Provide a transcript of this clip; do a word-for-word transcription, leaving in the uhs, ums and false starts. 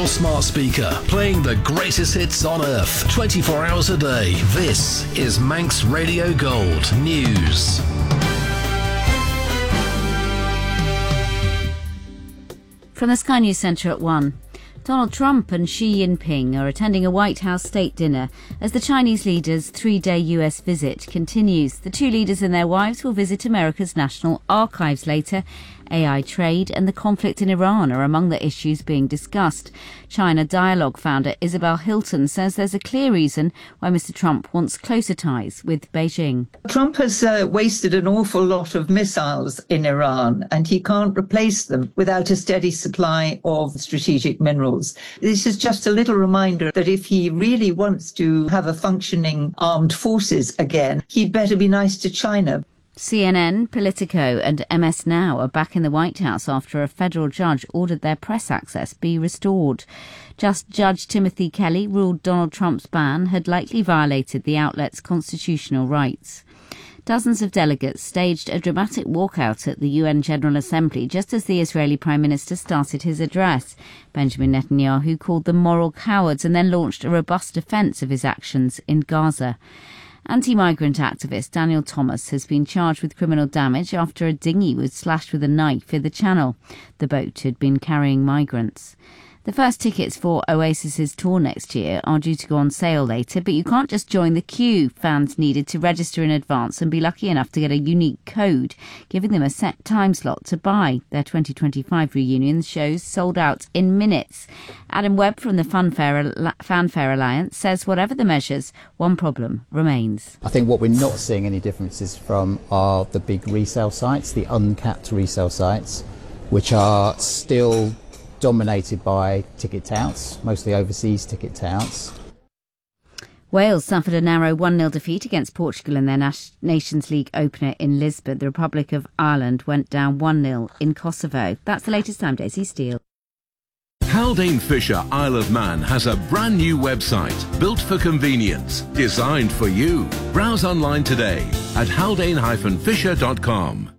your smart speaker, playing the greatest hits on earth, twenty-four hours a day. This is Manx Radio Gold News. From the Sky News Centre at one. Donald Trump and Xi Jinping are attending a White House state dinner as the Chinese leader's three-day U S visit continues. The two leaders and their wives will visit America's National Archives later. A I trade and the conflict in Iran are among the issues being discussed. China Dialogue founder Isabel Hilton says there's a clear reason why Mister Trump wants closer ties with Beijing. Trump has uh, wasted an awful lot of missiles in Iran, and he can't replace them without a steady supply of strategic minerals. This is just a little reminder that if he really wants to have a functioning armed forces again, he'd better be nice to China. C N N, Politico and M S Now are back in the White House after a federal judge ordered their press access be restored. Just Judge Timothy Kelly ruled Donald Trump's ban had likely violated the outlet's constitutional rights. Dozens of delegates staged a dramatic walkout at the U N General Assembly just as the Israeli Prime Minister started his address. Benjamin Netanyahu called them moral cowards and then launched a robust defence of his actions in Gaza. Anti-migrant activist Daniel Thomas has been charged with criminal damage after a dinghy was slashed with a knife in the Channel. The boat had been carrying migrants. The first tickets for Oasis's tour next year are due to go on sale later, but you can't just join the queue. Fans needed to register in advance and be lucky enough to get a unique code, giving them a set time slot to buy. Their twenty twenty-five reunion shows sold out in minutes. Adam Webb from the Funfair, Fanfare Alliance says whatever the measures, one problem remains. I think what we're not seeing any differences from are the big resale sites, the uncapped resale sites, which are still dominated by ticket touts, mostly overseas ticket touts. Wales suffered a narrow one nil defeat against Portugal in their Nas- Nations League opener in Lisbon. The Republic of Ireland went down one nil in Kosovo. That's the latest time, Daisy Steele. Haldane Fisher Isle of Man has a brand new website built for convenience, designed for you. Browse online today at haldane dash fisher dot com.